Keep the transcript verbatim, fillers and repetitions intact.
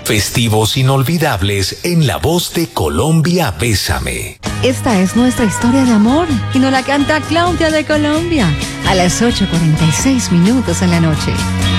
Festivos inolvidables en la voz de Colombia Bésame. Esta es nuestra historia de amor y nos la canta Claudia de Colombia a las ocho cuarenta y seis minutos en la noche.